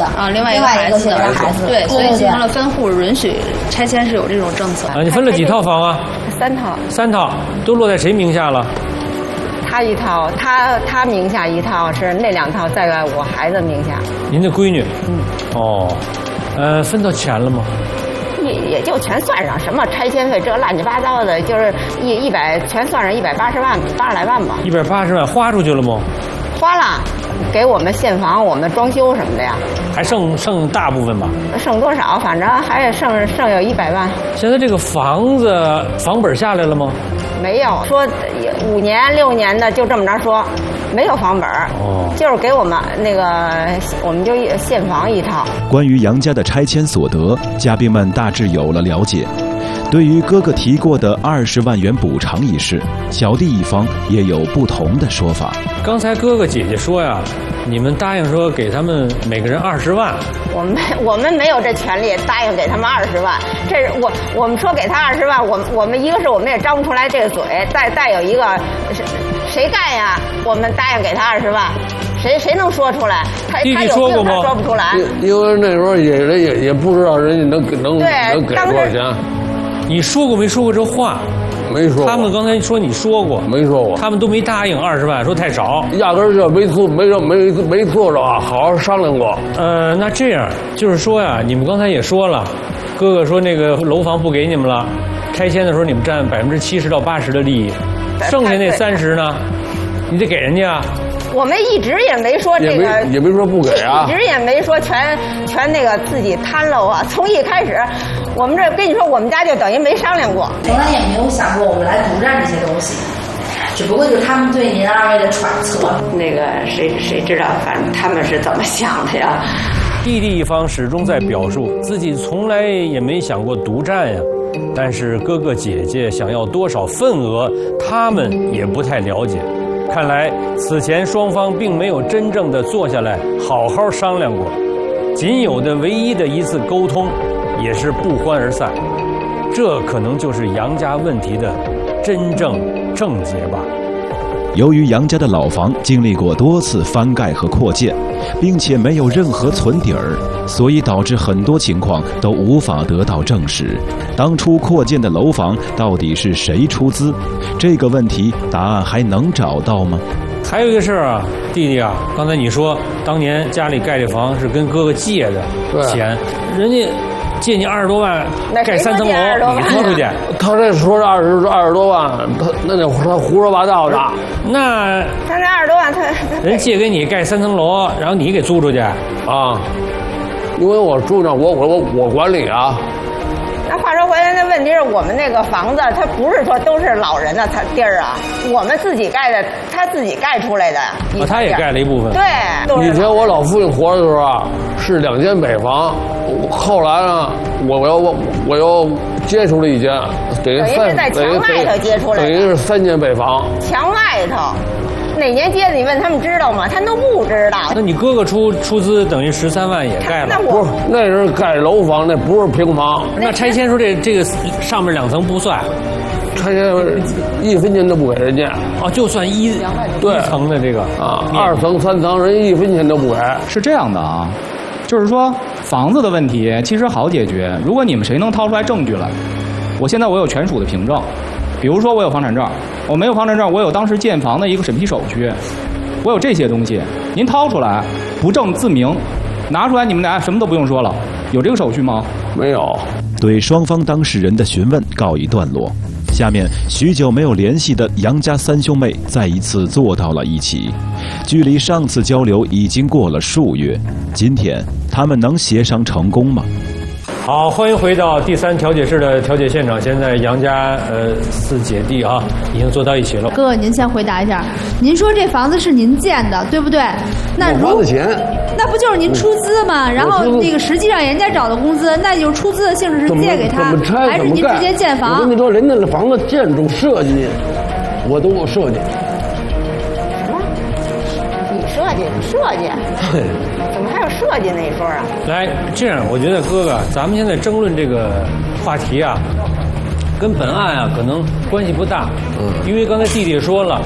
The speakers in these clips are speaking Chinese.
的啊，另外一个是他孩子，对，所以进行了分户，允许拆迁是有这种政策。 啊，你分了几套房啊 ？3套。 3套都落在谁名下了？ 他一套，他名下一套，是那2套在我孩子名下。 您的闺女？哦，分到钱了吗？ 也就全算上，什么拆迁费这乱七八糟的，就是100全算上180万，80来万吧。 180万花出去了吗？ 花了，给我们现房，我们装修什么的呀。 还剩大部分吧？ 剩多少？反正还剩有100万。 现在这个房子房本下来了吗？ 没有，说5年6年的就这么着说，没有房本。就是给我们那个，我们就现房一套。 关于杨家的拆迁所得，嘉宾们大致有了了解。对于哥哥提过的20万元补偿一事，小弟一方也有不同的说法。 刚才哥哥姐姐说呀，你们答应说给他们每个人20万。 我们没有这权利答应给他们20万。这是我们说给他20万，我们一个是我们也张不出来这个嘴，再有一个谁干呀？我们答应给他20万。谁能说出来？他有病，他说不出来。 因为那时候也不知道人家能给多少钱。 你说过没说过这话？ 没说过。 他们刚才说你说过， 没说过。 他们都没答应20万，说太少， 压根儿就没做着啊，好好商量过。 那这样就是说呀，你们刚才也说了，哥哥说那个楼房不给你们了，拆迁的时候你们占70%到80%的利益，剩下那30呢，你得给人家啊。 我们一直也没说这个， 也没说不给啊， 一直也没说全那个自己摊喽啊。从一开始，我们这跟你说，我们家就等于没商量过， 从来也没有想过我们来独占这些东西，只不过就是他们对您2位的揣测。 那个谁知道，反正他们是怎么想的呀？ 弟弟一方始终在表述自己从来也没想过独占呀，但是哥哥姐姐想要多少份额，他们也不太了解。看来此前双方并没有真正的坐下来好好商量过，仅有的唯一的一次沟通也是不欢而散，这可能就是杨家问题的真正症结吧。 由于杨家的老房经历过多次翻盖和扩建，并且没有任何存底儿，所以导致很多情况都无法得到证实。当初扩建的楼房到底是谁出资？这个问题答案还能找到吗？ 还有一个事儿啊，弟弟啊，刚才你说当年家里盖这房是跟哥哥借的钱，人家借你20多万盖3层楼，你租出去？ 他这说是20多万，他胡说八道的。 那他这20多万，他人借给你盖3层楼，然后你给租出去啊？ 因为我住那，我管理啊。 那话说回来，那问题是我们那个房子，它不是说都是老人的地儿啊，我们自己盖的，他自己盖出来的。 他也盖了一部分。 对， 以前我老父亲活的时候啊，是2间北房，后来呢，我又接触了一间，等于是在墙外头接出来的， 等于是3间北房。 墙外头。哪年接的？你问他们知道吗？他都不知道。 那你哥哥出资等于13万也盖了？ 不是，那是盖楼房，那不是平房。 那拆迁说这个上面2层不算， 拆迁1分钱都不给人家。 就算1层的这个 2层3层人1分钱都不给。 是这样的啊，就是说房子的问题其实好解决，如果你们谁能掏出来证据来，我现在我有全属的凭证。比如说我有房产证，我没有房产证，我有当时建房的一个审批手续，我有这些东西，您掏出来，不证自明，拿出来你们俩什么都不用说了，有这个手续吗？ 没有。 对双方当事人的询问告一段落，下面许久没有联系的杨家3兄妹再一次坐到了一起，距离上次交流已经过了数月，今天他们能协商成功吗？ 好，欢迎回到第3调解室的调解现场。现在杨家4姐弟啊已经坐到一起了。 哥哥，您先回答一下，您说这房子是您建的，对不对？那我花的钱， 那不就是您出资吗？然后那个实际上人家找的工资，那就是出资的性质是借给他，还是您直接建房？ 我跟你说，人家的房子建筑设计，我都有设计。 什么？你设计？对。怎么还有设计那一说啊？ 来，这样我觉得哥哥，咱们现在争论这个话题啊，跟本案啊可能关系不大。因为刚才弟弟说了，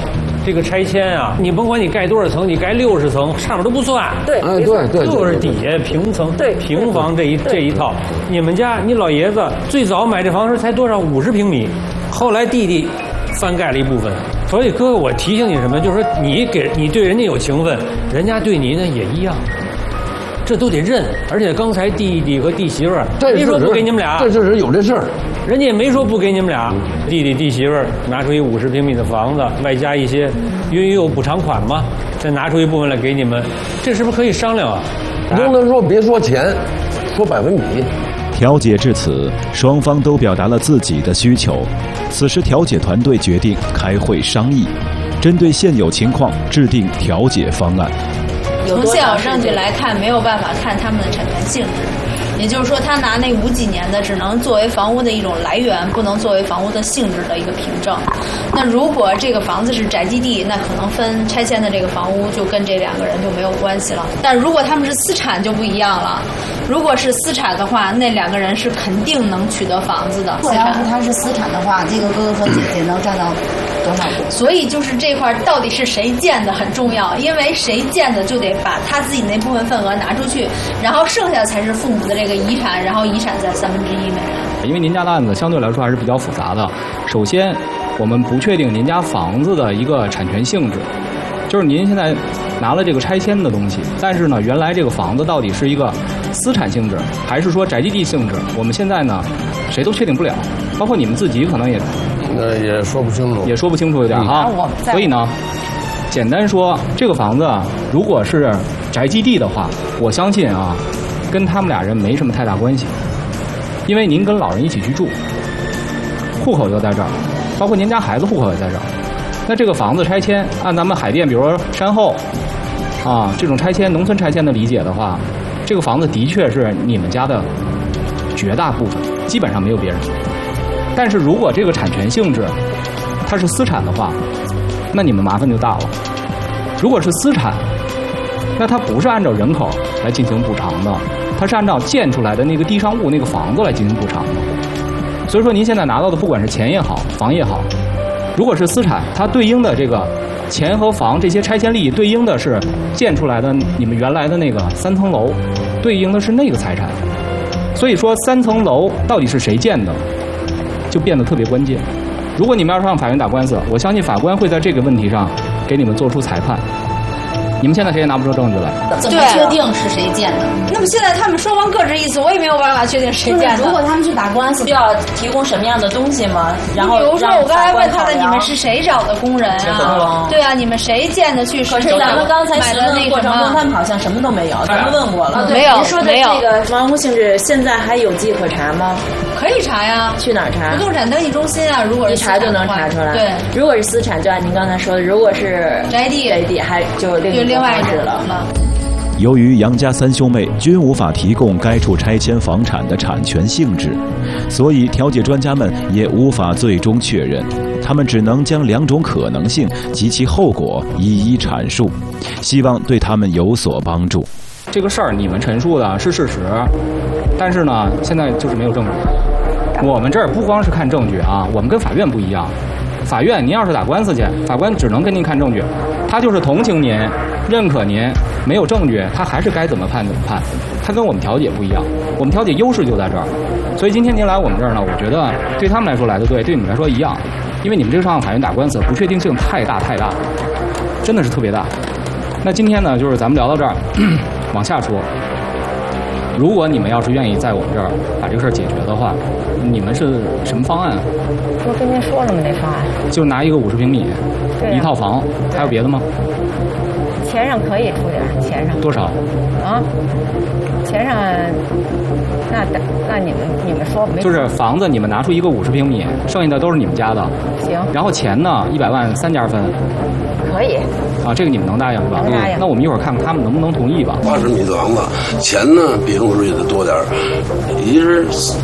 这个拆迁啊，你甭管你盖多少层，你盖60层，上面都不算。 对， 就是底下平层、平房这一套。你们家你老爷子最早买这房时才多少？50平米，后来弟弟翻盖了一部分。所以哥哥，我提醒你什么？就是说你对人家有情分，人家对你呢也一样。这都得认，而且刚才弟弟和弟媳妇儿没说不给你们俩， 这是有这事儿， 人家也没说不给你们俩。弟弟弟媳妇儿拿出一50平米的房子，外加一些允有补偿款嘛，再拿出一部分来给你们，这是不是可以商量啊？ 能不能说别说钱，说百分比？ 调解至此，双方都表达了自己的需求。此时，调解团队决定开会商议，针对现有情况制定调解方案。 从现有证据来看，没有办法看他们的产权性质，也就是说，他拿那50几年的，只能作为房屋的一种来源，不能作为房屋的性质的一个凭证。那如果这个房子是宅基地，那可能分拆迁的这个房屋就跟这2个人就没有关系了。但如果他们是私产就不一样了。如果是私产的话，那2个人是肯定能取得房子的。 如果要是他是私产的话，这个哥哥和姐姐能占到多少股？ 所以就是这块到底是谁建的很重要，因为谁建的就得把他自己那部分份额拿出去，然后剩下的才是父母的这个遗产，然后遗产在1/3每人。 因为您家的案子相对来说还是比较复杂的。首先，我们不确定您家房子的一个产权性质，就是您现在拿了这个拆迁的东西，但是呢，原来这个房子到底是一个私产性质，还是说宅基地性质？我们现在呢，谁都确定不了，包括你们自己可能也说不清楚， 也说不清楚一点哈。所以呢，简单说，这个房子如果是宅基地的话，我相信啊，跟他们俩人没什么太大关系，因为您跟老人一起居住，户口就在这儿，包括您家孩子户口也在这儿。那这个房子拆迁，按咱们海淀，比如说山后，啊，这种拆迁、农村拆迁的理解的话，这个房子的确是你们家的绝大部分，基本上没有别人。但是如果这个产权性质它是私产的话，那你们麻烦就大了。如果是私产，那它不是按照人口来进行补偿的，它是按照建出来的那个地上物、那个房子来进行补偿的。所以说您现在拿到的，不管是钱也好，房也好，如果是私产，它对应的这个钱和房这些拆迁利益，对应的是建出来的你们原来的那个3层楼，对应的是那个财产。所以说3层楼到底是谁建的，就变得特别关键。如果你们要上法院打官司，我相信法官会在这个问题上给你们做出裁判。你们现在谁也拿不出证据来， 怎么确定是谁建的？ 那么现在他们双方各执一词，我也没有办法确定谁建的。 如果他们去打官司， 需要提供什么样的东西吗？然后比如说我刚才问他的，你们是谁找的工人啊？对啊，你们谁建的去？ 可是咱们刚才询问过程中，他们好像什么都没有，咱们问过了， 没有。 您说的这个房屋性质现在还有迹可查吗？ 可以查呀， 去哪儿查？ 不动产登记中心啊，如果是一查就能查出来。 对， 如果是私产，就按您刚才说的，如果是宅地还就另外一种了。 由于杨家3兄妹均无法提供该处拆迁房产的产权性质，所以调解专家们也无法最终确认，他们只能将2种可能性及其后果一一阐述，希望对他们有所帮助。 这个事儿你们陈述的是事实，但是呢，现在就是没有证据。我们这儿不光是看证据啊，我们跟法院不一样。法院您要是打官司去，法官只能跟您看证据，他就是同情您、认可您。没有证据，他还是该怎么判怎么判。他跟我们调解不一样，我们调解优势就在这儿。所以今天您来我们这儿呢，我觉得对他们来说来的对，对你们来说一样，因为你们这个上法院打官司不确定性太大，真的是特别大。那今天呢，就是咱们聊到这儿，往下说。如果你们要是愿意在我们这儿把这个事儿解决的话，你们是什么方案？ 我跟您说了吗？那方案就拿一个50平米，一套房，还有别的吗？ 钱上可以出点，钱上多少？ 啊，钱上那你们说没？ 就是房子你们拿出一个50平米，剩下的都是你们家的。 行。 然后钱呢，100万3家分。 可以。 啊，这个你们能答应是吧？ 能答应。 那我们一会儿看看他们能不能同意吧。 80米的房子，钱呢比重数也得多点儿，一是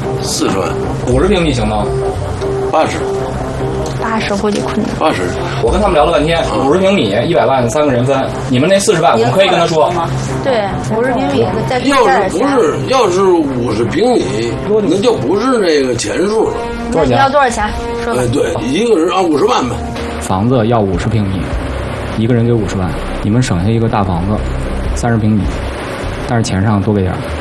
40万。 50平米行吗 ？80估计困难。 80。 我跟他们聊了半天，50平米100万3个人分，你们那40万我们可以跟他说。 对，50平米再要是50平米，那就不是这个钱数了。 多少钱？ 你要多少钱？说吧。 对，一个人按50万呗。 房子要50平米一个人给50万，你们省下一个大房子，30平米，但是钱上多给点儿。